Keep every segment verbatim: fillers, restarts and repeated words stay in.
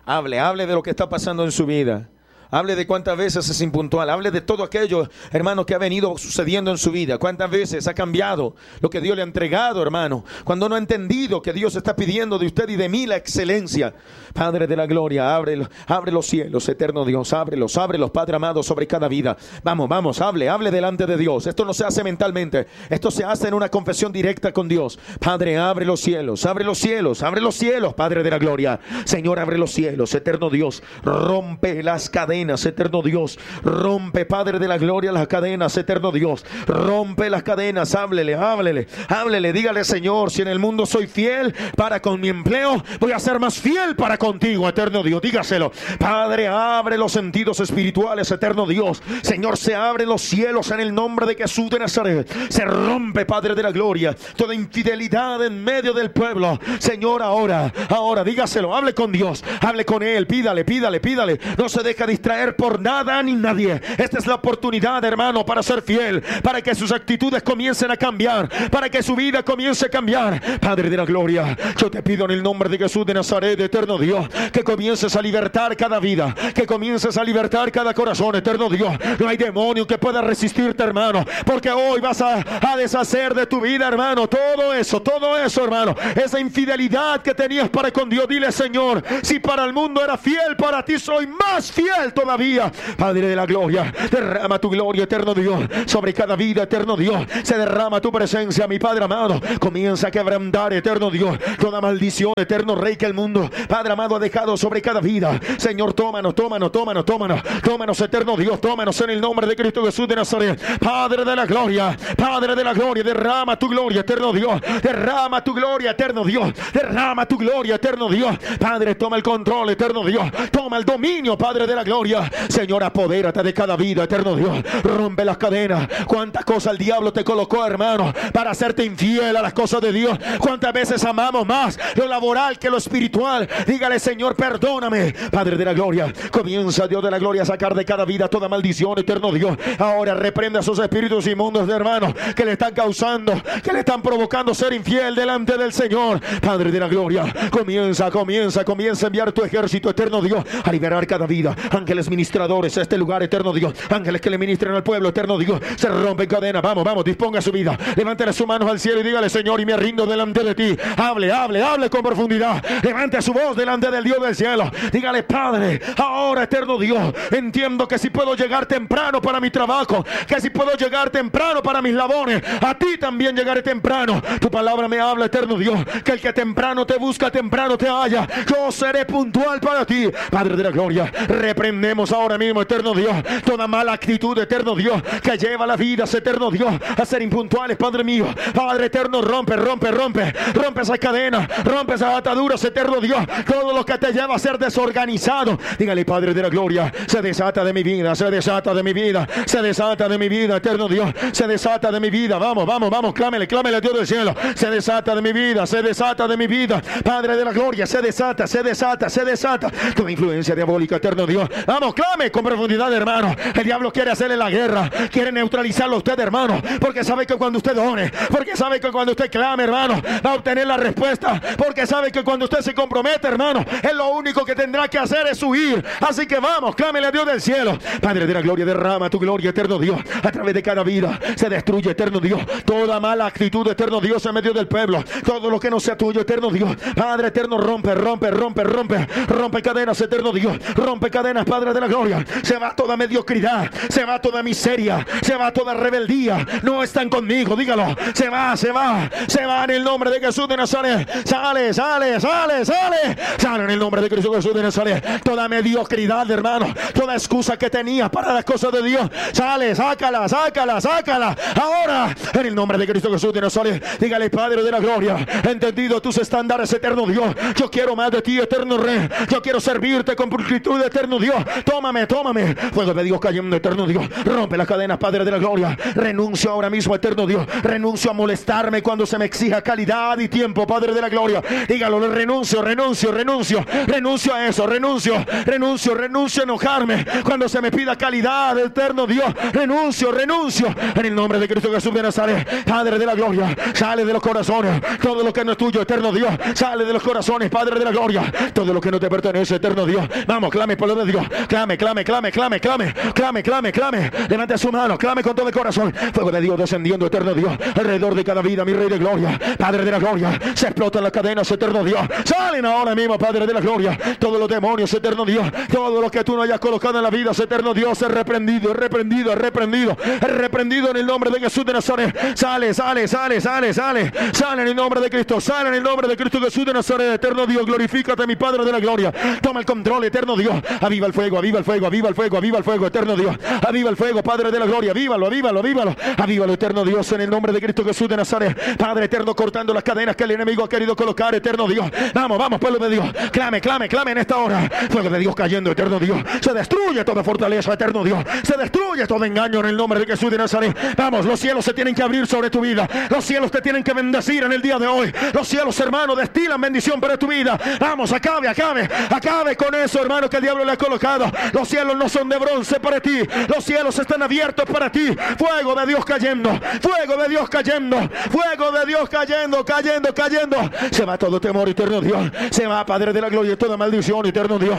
Hable, hable de lo que está pasando en su vida. Hable de cuántas veces es impuntual. Hable de todo aquello, hermano, que ha venido sucediendo en su vida. Cuántas veces ha cambiado lo que Dios le ha entregado, hermano. Cuando no ha entendido que Dios está pidiendo de usted y de mí la excelencia. Padre de la gloria, abre, abre los cielos, eterno Dios. Ábrelos, ábrelos, Padre amado, sobre cada vida. Vamos, vamos, hable, hable delante de Dios. Esto no se hace mentalmente. Esto se hace en una confesión directa con Dios. Padre, abre los cielos, abre los cielos, abre los cielos, Padre de la gloria. Señor, abre los cielos, eterno Dios. Rompe las cadenas, eterno Dios. Rompe, Padre de la gloria, las cadenas, eterno Dios. Rompe las cadenas. Háblele, háblele, háblele. Dígale, Señor, si en el mundo soy fiel para con mi empleo, voy a ser más fiel para contigo, eterno Dios. Dígaselo. Padre, abre los sentidos espirituales, eterno Dios. Señor, se abren los cielos en el nombre de Jesús de Nazaret. Se rompe, Padre de la gloria, toda infidelidad en medio del pueblo. Señor, ahora, ahora, dígaselo. Hable con Dios, hable con Él. Pídale, pídale, pídale. No se deja distraer por nada ni nadie. Esta es la oportunidad, hermano, para ser fiel, para que sus actitudes comiencen a cambiar, para que su vida comience a cambiar. Padre de la gloria, yo te pido en el nombre de Jesús de Nazaret, eterno Dios, que comiences a libertar cada vida, que comiences a libertar cada corazón, eterno Dios. No hay demonio que pueda resistirte, hermano, porque hoy vas a, a deshacer de tu vida, hermano, todo eso, todo eso, hermano, esa infidelidad que tenías para con Dios. Dile, Señor, si para el mundo era fiel, para ti soy más fiel todavía. Padre de la gloria, derrama tu gloria, eterno Dios, sobre cada vida, eterno Dios. Se derrama tu presencia, mi Padre amado. Comienza a quebrantar, eterno Dios, toda maldición, eterno Rey, que el mundo, Padre amado, ha dejado sobre cada vida. Señor, tómanos, tómanos, tómanos, tómanos, tómanos, eterno Dios, tómanos en el nombre de Cristo Jesús de Nazaret. Padre de la gloria, Padre de la gloria, derrama tu gloria, eterno Dios. Derrama tu gloria, eterno Dios. Derrama tu gloria, eterno Dios. Padre, toma el control, eterno Dios. Toma el dominio, Padre de la gloria. Señor, apodérate de cada vida, eterno Dios. Rompe las cadenas. Cuántas cosas el diablo te colocó, hermano, para hacerte infiel a las cosas de Dios. Cuántas veces amamos más lo laboral que lo espiritual. Dígale, Señor, perdóname. Padre de la gloria, comienza, Dios de la gloria, a sacar de cada vida toda maldición, eterno Dios. Ahora reprende a esos espíritus inmundos de hermanos que le están causando, que le están provocando ser infiel delante del Señor. Padre de la gloria, comienza, comienza, comienza a enviar tu ejército, eterno Dios, a liberar cada vida. Ángeles ministradores a este lugar, eterno Dios. Ángeles que le ministren al pueblo, eterno Dios. Se rompen cadenas. Vamos, vamos, disponga su vida. Levántele sus manos al cielo y dígale, Señor, y me rindo delante de ti. Hable, hable, hable con profundidad. Levante su voz delante del Dios del cielo. Dígale, Padre, ahora, eterno Dios, entiendo que si puedo llegar temprano para mi trabajo, que si puedo llegar temprano para mis labores, a ti también llegaré temprano. Tu palabra me habla, eterno Dios, que el que temprano te busca, temprano te halla. Yo seré puntual para ti. Padre de la gloria, reprendemos ahora mismo, eterno Dios, toda mala actitud, eterno Dios, que lleva las vidas, eterno Dios, a ser impuntuales, Padre mío. Padre eterno, rompe, rompe, rompe, rompe esas cadenas, rompe esas ataduras, eterno Dios, todo lo que te lleva a ser desorganizado. Dígale, Padre de la gloria, se desata de mi vida, se desata de mi vida, se desata de mi vida, eterno Dios, se desata de mi vida. Vamos, vamos, vamos, clámele, clámele a Dios del cielo. Se desata de mi vida, se desata de mi vida, Padre de la gloria, se desata, se desata, se desata toda influencia diabólica, eterno Dios. Vamos, clame con profundidad, hermano. El diablo quiere hacerle la guerra, quiere neutralizarlo a usted, hermano, porque sabe que cuando usted ore, porque sabe que cuando usted clame, hermano, va a obtener la respuesta, porque sabe que cuando usted se compromete, hermano, él lo único que tendrá que hacer es huir. Así que vamos, clámele a Dios del cielo. Padre de la gloria, derrama tu gloria, eterno Dios, a través de cada vida. Se destruye, eterno Dios, toda mala actitud, eterno Dios, en medio del pueblo. Todo lo que no sea tuyo, eterno Dios. Padre eterno, rompe, rompe, rompe, rompe, rompe cadenas, eterno Dios. Rompe cadenas, Padre de la gloria. Se va toda mediocridad, se va toda miseria, se va toda rebeldía. No están conmigo, dígalo. Se va, se va, se va en el nombre de Jesús de Nazaret. Sale, sale, sale, sale. Sale en el nombre de Cristo Jesús de Nazaret. Toda mediocridad, hermano, toda excusa que tenía para las cosas de Dios, sale, sácala, sácala, sácala. Ahora, en el nombre de Cristo Jesús de Nazaret, dígale, Padre de la gloria, entendido tus estándares, eterno Dios. Yo quiero más de ti, eterno Rey. Yo quiero servirte con pulcritud, eterno Dios. tómame, tómame. Fuego de Dios cayendo, eterno Dios. Rompe las cadenas, Padre de la gloria. Renuncio ahora mismo, eterno Dios. Renuncio a molestarme cuando se me exija calidad y tiempo, Padre de la gloria. Dígalo, renuncio, renuncio, renuncio. Renuncio a eso, renuncio, renuncio, renuncio a enojarme cuando se me pida calidad, eterno Dios. Renuncio, renuncio. En el nombre de Cristo Jesús de Nazaret, Padre de la gloria. Sale de los corazones todo lo que no es tuyo, eterno Dios. Sale de los corazones, Padre de la gloria. Todo lo que no te pertenece, eterno Dios. Vamos, clame, pueblo de Dios. Clame, clame, clame, clame, clame, clame, clame, clame. Levante su mano, clame con todo el corazón. Fuego de Dios descendiendo, eterno Dios, alrededor de cada vida, mi Rey de gloria, Padre de la gloria. Se explotan las cadenas, eterno Dios. Salen ahora mismo, Padre de la gloria. Todos los demonios, eterno Dios. Todo lo que tú no hayas colocado en la vida, eterno Dios, es reprendido, es reprendido, es reprendido, es reprendido en el nombre de Jesús de Nazaret. Sale, sale, sale, sale, sale. Sale en el nombre de Cristo, sale en el nombre de Cristo Jesús de Nazaret, eterno Dios. Glorifícate, mi Padre de la gloria. Toma el control, eterno Dios. Aviva el fuego, aviva el fuego, aviva el fuego, aviva el fuego, eterno Dios. Aviva el fuego, Padre de la gloria. Avívalo, avívalo, avívalo. Avívalo, eterno Dios, en el nombre de Cristo Jesús de Nazaret. Padre eterno, cortando las cadenas que el enemigo ha querido colocar, eterno Dios. Vamos, vamos, pueblo de Dios. Clame, clame, clame en esta hora. Fuego de Dios cayendo, eterno Dios. Se destruye toda fortaleza, eterno Dios. Se destruye todo engaño en el nombre de Jesús de Nazaret. Vamos, los cielos se tienen que abrir sobre tu vida. Los cielos te tienen que bendecir en el día de hoy. Los cielos, hermano, destilan bendición para tu vida. Vamos, acabe, acabe, acabe con eso, hermano, que el diablo le ha colocado. Los cielos no son de bronce para ti. Los cielos están abiertos para ti. Fuego de Dios cayendo. Fuego de Dios cayendo. Fuego de Dios cayendo, cayendo, cayendo. Se va todo temor, eterno Dios. Se va, Padre de la gloria, toda maldición, eterno Dios.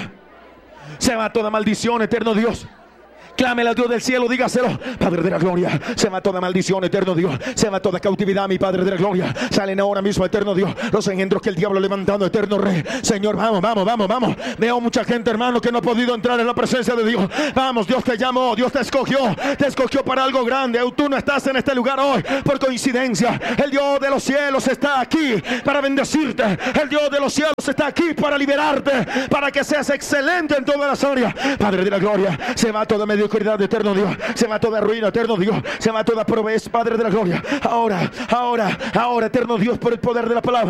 Se va toda maldición, eterno Dios. Clámele al Dios del cielo, dígaselo, Padre de la gloria. Se va toda maldición, eterno Dios. Se va toda cautividad, mi Padre de la gloria. Salen ahora mismo, eterno Dios, los engendros que el diablo ha levantado, eterno Rey. Señor, vamos, vamos, vamos, vamos. Veo mucha gente, hermano, que no ha podido entrar en la presencia de Dios. Vamos, Dios te llamó, Dios te escogió. Te escogió para algo grande. Tú no estás en este lugar hoy por coincidencia. El Dios de los cielos está aquí para bendecirte. El Dios de los cielos está aquí para liberarte, para que seas excelente en todas las áreas. Padre de la gloria, se va toda mediocridad, eterno Dios. Se va toda ruina, eterno Dios. Se va toda proveza, Padre de la gloria. Ahora, ahora, ahora, eterno Dios, por el poder de la palabra.